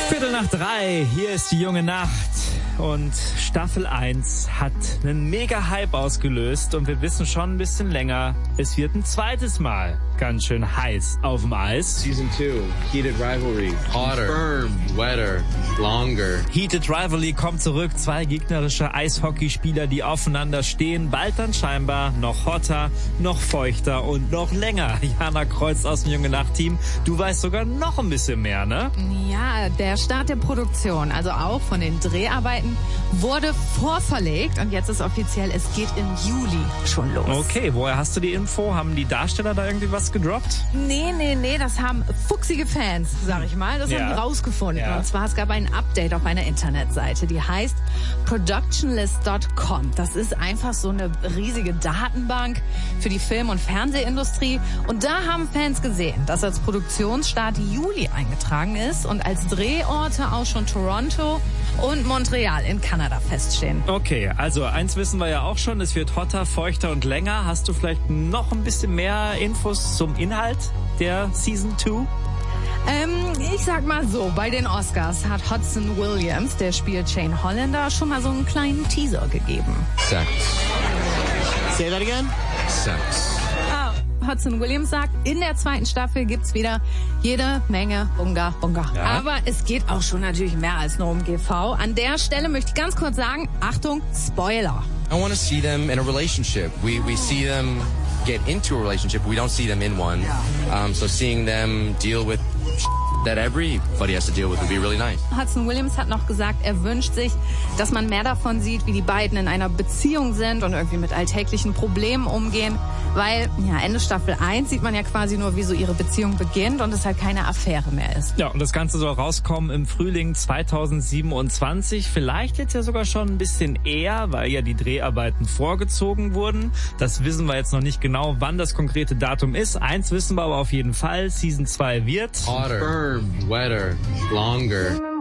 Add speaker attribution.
Speaker 1: 2:15, hier ist die junge Nacht und Staffel 1 hat einen mega Hype ausgelöst und wir wissen schon ein bisschen länger, es wird ein zweites Mal ganz schön heiß auf dem Eis.
Speaker 2: Season 2, Heated Rivalry.
Speaker 3: Hotter,
Speaker 2: Confirmed.
Speaker 3: wetter, longer.
Speaker 1: Heated Rivalry kommt zurück, 2 gegnerische Eishockeyspieler, die aufeinander stehen, bald dann scheinbar noch hotter, noch feuchter und noch länger. Jana Kreuz aus dem junge Nacht-Team, du weißt sogar noch ein bisschen mehr, ne?
Speaker 4: Ja, der Start der Produktion, also auch von den Dreharbeiten, wurde vorverlegt und jetzt ist offiziell, es geht im Juli schon los.
Speaker 1: Okay, woher hast du die Info? Haben die Darsteller da irgendwie was gedroppt?
Speaker 4: Nee, das haben fuchsige Fans, sag ich mal, das haben die rausgefunden.
Speaker 1: Ja.
Speaker 4: Und zwar, es gab ein Update auf einer Internetseite, die heißt productionlist.com. Das ist einfach so eine riesige Datenbank für die Film- und Fernsehindustrie. Und da haben Fans gesehen, dass als Produktionsstart Juli eingetragen ist und als Drehorte auch schon Toronto und Montreal in Kanada feststehen.
Speaker 1: Okay, also eins wissen wir ja auch schon, es wird hotter, feuchter und länger. Hast du vielleicht noch ein bisschen mehr Infos zum Inhalt der Season 2?
Speaker 4: Ich sag mal so, bei den Oscars hat Hudson Williams, der spielt Shane Hollander, schon mal so einen kleinen Teaser gegeben.
Speaker 3: Sex.
Speaker 2: Say that again?
Speaker 3: Sex.
Speaker 4: Hudson Williams sagt, in der 2. Staffel gibt's wieder jede Menge Bunga.
Speaker 1: Ja.
Speaker 4: Aber es geht auch schon natürlich mehr als nur um GV. An der Stelle möchte ich ganz kurz sagen, Achtung, Spoiler.
Speaker 3: I want to see them in a relationship. We see them get into a relationship. We don't see them in one. So seeing them deal with that everybody has to deal with would be really nice.
Speaker 4: Hudson Williams hat noch gesagt, er wünscht sich, dass man mehr davon sieht, wie die beiden in einer Beziehung sind und irgendwie mit alltäglichen Problemen umgehen. Weil, ja, Ende Staffel 1 sieht man ja quasi nur, wie so ihre Beziehung beginnt und es halt keine Affäre mehr ist.
Speaker 1: Ja, und das Ganze soll rauskommen im Frühling 2027. Vielleicht jetzt ja sogar schon ein bisschen eher, weil ja die Dreharbeiten vorgezogen wurden. Das wissen wir jetzt noch nicht genau, wann das konkrete Datum ist. Eins wissen wir aber auf jeden Fall, Season 2 wird
Speaker 3: Hotter, wetter, longer.